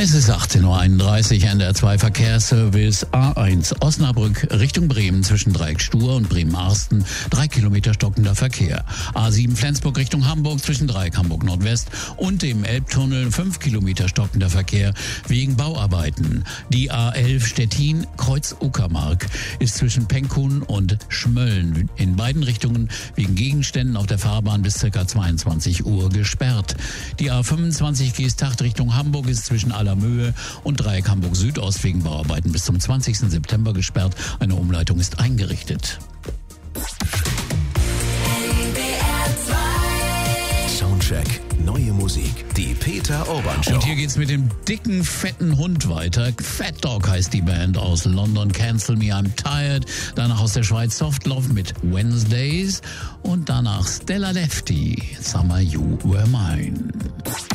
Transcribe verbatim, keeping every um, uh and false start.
Es ist achtzehn Uhr einunddreißig, N D R zwei Verkehrsservice A eins Osnabrück Richtung Bremen zwischen Dreieck-Stur und Bremen-Arsten. Drei Kilometer stockender Verkehr. A sieben Flensburg Richtung Hamburg zwischen Dreieck Hamburg Nordwest und dem Elbtunnel. Fünf Kilometer stockender Verkehr wegen Bauarbeiten. Die A elf Stettin Kreuz Uckermark ist zwischen Penkun und Schmölln in beiden Richtungen wegen Gegenständen auf der Fahrbahn bis ca. zweiundzwanzig Uhr gesperrt. Die A fünfundzwanzig Geesthacht Richtung Hamburg ist zwischen Allermöhe und Dreieck Hamburg Südost wegen Bauarbeiten bis zum zwanzigsten September gesperrt. Eine Umleitung ist eingerichtet. Soundcheck. Neue Musik. Die Peter Urban Show. Und hier geht's mit dem dicken, fetten Hund weiter. Fat Dog heißt die Band aus London. Cancel Me, I'm Tired. Danach aus der Schweiz Soft Love mit Wednesdays. Und danach Stella Lefty. Summer You Were Mine.